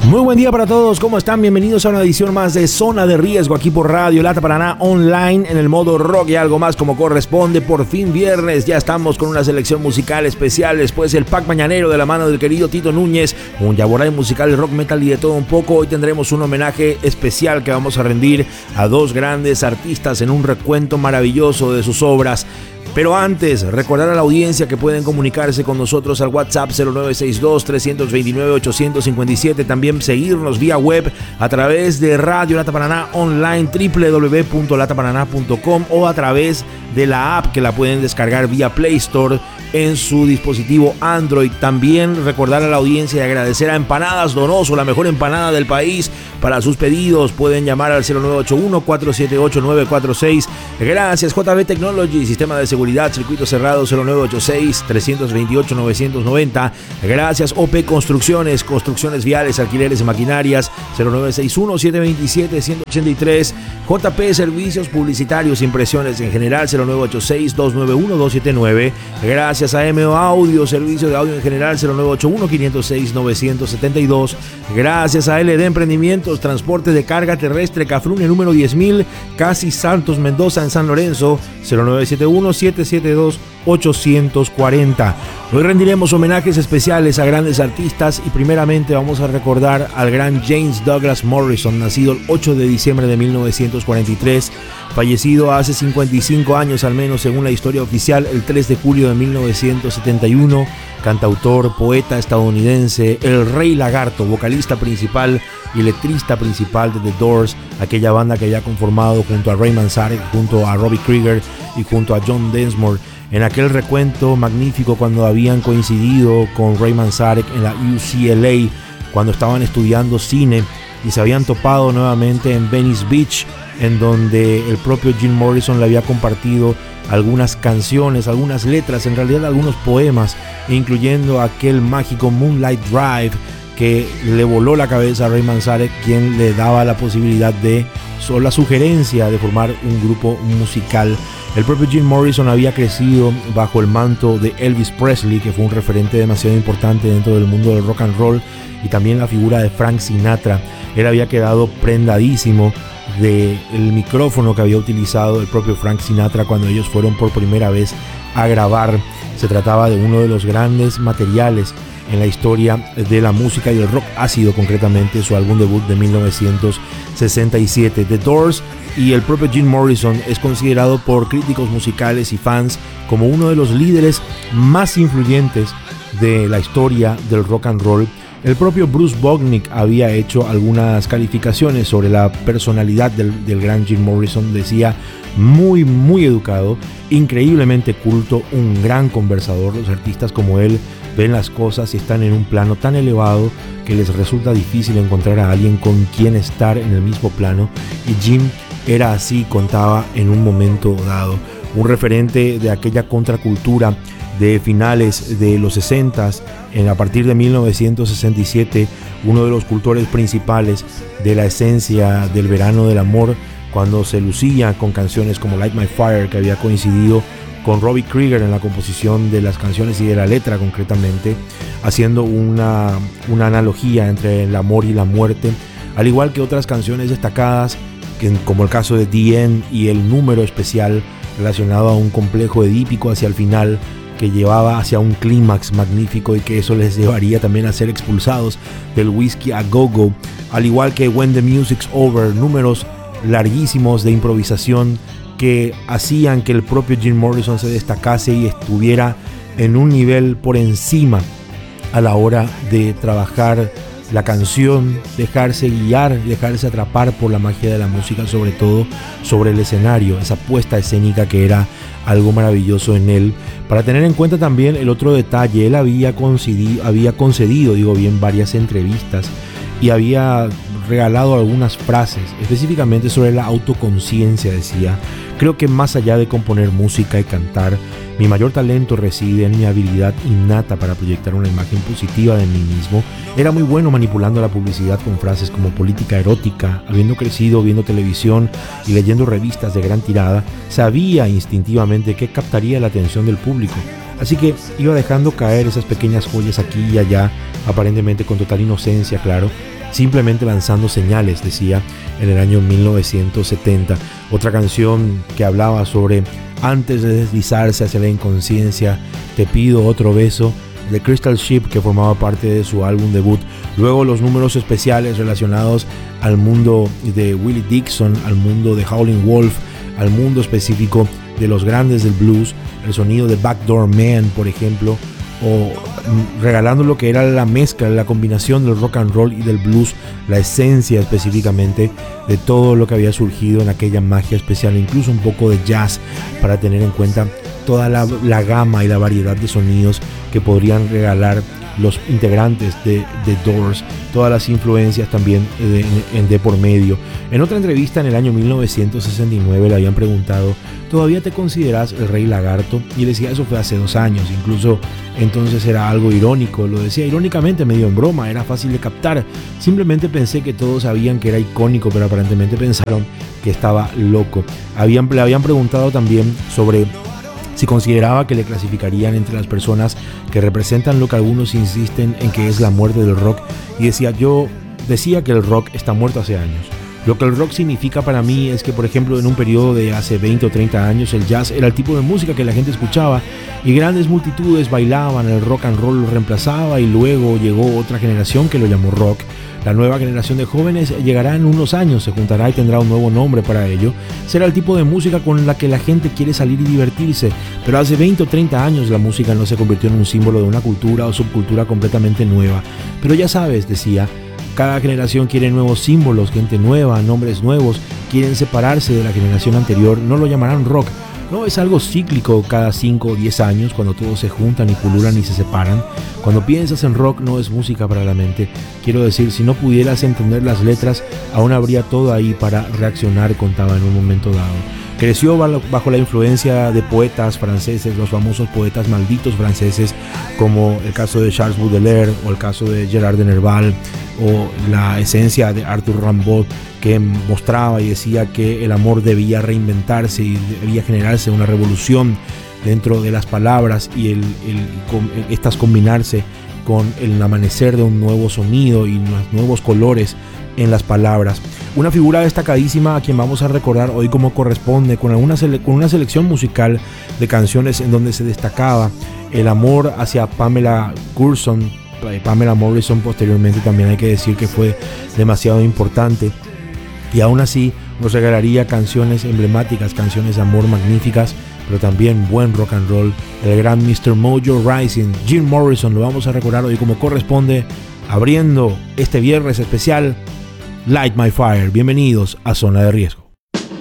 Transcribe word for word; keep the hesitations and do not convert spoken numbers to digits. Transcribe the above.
Muy buen día para todos, ¿cómo están? Bienvenidos a una edición más de Zona de Riesgo aquí por Radio Lata Paraná Online en el modo rock y algo más como corresponde. Por fin viernes, ya estamos con una selección musical especial después del pack mañanero de la mano del querido Tito Núñez, un yaboray musical de rock, metal y de todo un poco. Hoy tendremos un homenaje especial que vamos a rendir a dos grandes artistas en un recuento maravilloso de sus obras. Pero antes, recordar a la audiencia que pueden comunicarse con nosotros al WhatsApp cero nueve seis dos, tres dos nueve, ocho cinco siete. También seguirnos vía web a través de Radio Lata Paraná Online, doble u doble u doble u punto lata paraná punto com, o a través de la app que la pueden descargar vía Play Store en su dispositivo Android. También recordar a la audiencia y agradecer a Empanadas Donoso, la mejor empanada del país. Para sus pedidos pueden llamar al cero nueve ocho uno, cuatro siete ocho, nueve cuatro seis. Gracias J B Technology, sistema de seguridad, circuito cerrado, cero nueve ocho seis, tres dos ocho, nueve nueve cero. Gracias O P Construcciones, construcciones viales, alquileres de maquinarias, cero nueve seis uno, siete dos siete, uno ocho tres. J P Servicios Publicitarios, impresiones en general, cero nueve ocho seis, dos nueve uno, dos siete nueve. Gracias a M O Audio, servicio de audio en general, cero nueve ocho uno, cinco cero seis, nueve siete dos. Gracias a L D Emprendimientos, transporte de carga terrestre, Cafrune número diez mil, Casi Santos Mendoza en San Lorenzo, cero nueve siete uno, siete siete dos, ocho cuatro cero. Hoy rendiremos homenajes especiales a grandes artistas y primeramente vamos a recordar al gran James Douglas Morrison, nacido el ocho de diciembre de mil novecientos cuarenta y tres, fallecido hace cincuenta y cinco años al menos según la historia oficial, el tres de julio de mil novecientos setenta y uno, cantautor, poeta estadounidense, el Rey Lagarto, vocalista principal y letrista principal de The Doors, aquella banda que había conformado junto a Ray Manzarek, junto a Robbie Krieger y junto a John Densmore. En aquel recuento magnífico cuando habían coincidido con Ray Manzarek en la U C L A, cuando estaban estudiando cine y se habían topado nuevamente en Venice Beach, en donde el propio Jim Morrison le había compartido algunas canciones, algunas letras, en realidad algunos poemas, incluyendo aquel mágico Moonlight Drive que le voló la cabeza a Ray Manzarek, quien le daba la posibilidad de, o la sugerencia de formar un grupo musical. El propio Jim Morrison había crecido bajo el manto de Elvis Presley, que fue un referente demasiado importante dentro del mundo del rock and roll, y también la figura de Frank Sinatra. Él había quedado prendadísimo del micrófono que había utilizado el propio Frank Sinatra cuando ellos fueron por primera vez a grabar. Se trataba de uno de los grandes materiales en la historia de la música y el rock ácido, concretamente su álbum debut de mil novecientos sesenta y siete. The Doors y el propio Jim Morrison es considerado por críticos musicales y fans como uno de los líderes más influyentes de la historia del rock and roll. El propio Bruce Botnick había hecho algunas calificaciones sobre la personalidad del, del gran Jim Morrison. Decía: muy muy educado, increíblemente culto, un gran conversador. Los artistas como él ven las cosas y están en un plano tan elevado que les resulta difícil encontrar a alguien con quien estar en el mismo plano, y Jim era así, contaba en un momento dado. Un referente de aquella contracultura de finales de los sesentas, en, a partir de mil novecientos sesenta y siete, uno de los cultores principales de la esencia del verano del amor, cuando se lucía con canciones como Light My Fire, que había coincidido con Robbie Krieger en la composición de las canciones y de la letra concretamente, haciendo una, una analogía entre el amor y la muerte, al igual que otras canciones destacadas, que, como el caso de The End y el número especial relacionado a un complejo edípico hacia el final, que llevaba hacia un clímax magnífico y que eso les llevaría también a ser expulsados del Whiskey a Go-Go, al igual que When the Music's Over, números larguísimos de improvisación que hacían que el propio Jim Morrison se destacase y estuviera en un nivel por encima a la hora de trabajar la canción, dejarse guiar, dejarse atrapar por la magia de la música, sobre todo sobre el escenario, esa puesta escénica que era algo maravilloso en él. Para tener en cuenta también el otro detalle, él había concedido, había concedido, digo bien, varias entrevistas y había regalado algunas frases, específicamente sobre la autoconciencia. Decía: creo que más allá de componer música y cantar, mi mayor talento reside en mi habilidad innata para proyectar una imagen positiva de mí mismo. Era muy bueno manipulando la publicidad con frases como política erótica. Habiendo crecido viendo televisión y leyendo revistas de gran tirada, sabía instintivamente que captaría la atención del público. Así que iba dejando caer esas pequeñas joyas aquí y allá, aparentemente con total inocencia, claro, simplemente lanzando señales, decía en el año mil novecientos setenta. Otra canción que hablaba sobre antes de deslizarse hacia la inconsciencia, Te pido otro beso, de Crystal Ship, que formaba parte de su álbum debut. Luego los números especiales relacionados al mundo de Willie Dixon, al mundo de Howlin' Wolf, al mundo específico de los grandes del blues, el sonido de Backdoor Man, por ejemplo, o regalando lo que era la mezcla, la combinación del rock and roll y del blues, la esencia específicamente de todo lo que había surgido en aquella magia especial, incluso un poco de jazz, para tener en cuenta toda la, la gama y la variedad de sonidos que podrían regalar los integrantes de The Doors, todas las influencias también de, en, de por medio. En otra entrevista en el año mil novecientos sesenta y nueve le habían preguntado: ¿todavía te consideras el Rey Lagarto? Y él decía: eso fue hace dos años, incluso entonces era algo irónico, lo decía irónicamente, medio en broma, era fácil de captar. Simplemente pensé que todos sabían que era icónico, pero aparentemente pensaron que estaba loco. Habían, le habían preguntado también sobre si consideraba que le clasificarían entre las personas que representan lo que algunos insisten en que es la muerte del rock, y decía: yo decía que el rock está muerto hace años. Lo que el rock significa para mí es que, por ejemplo, en un periodo de hace veinte o treinta años, el jazz era el tipo de música que la gente escuchaba y grandes multitudes bailaban, el rock and roll lo reemplazaba, y luego llegó otra generación que lo llamó rock. La nueva generación de jóvenes llegará en unos años, se juntará y tendrá un nuevo nombre para ello. Será el tipo de música con la que la gente quiere salir y divertirse. Pero hace veinte o treinta años la música no se convirtió en un símbolo de una cultura o subcultura completamente nueva. Pero ya sabes, decía, cada generación quiere nuevos símbolos, gente nueva, nombres nuevos, quieren separarse de la generación anterior, no lo llamarán rock. No, es algo cíclico cada cinco o diez años, cuando todos se juntan y pululan y se separan. Cuando piensas en rock, no es música para la mente. Quiero decir, si no pudieras entender las letras, aún habría todo ahí para reaccionar, contaba en un momento dado. Creció bajo la influencia de poetas franceses, los famosos poetas malditos franceses, como el caso de Charles Baudelaire o el caso de Gerard de Nerval, o la esencia de Arthur Rimbaud, que mostraba y decía que el amor debía reinventarse y debía generarse una revolución dentro de las palabras, y el, el, estas combinarse con el amanecer de un nuevo sonido y nuevos colores en las palabras. Una figura destacadísima a quien vamos a recordar hoy como corresponde, con, alguna sele- con una selección musical de canciones en donde se destacaba el amor hacia Pamela Curson. Pamela Morrison posteriormente también hay que decir que fue demasiado importante, y aún así nos regalaría canciones emblemáticas, canciones de amor magníficas, pero también buen rock and roll. El gran mister Mojo Rising, Jim Morrison, lo vamos a recordar hoy como corresponde, abriendo este viernes especial Light My Fire. Bienvenidos a Zona de Riesgo.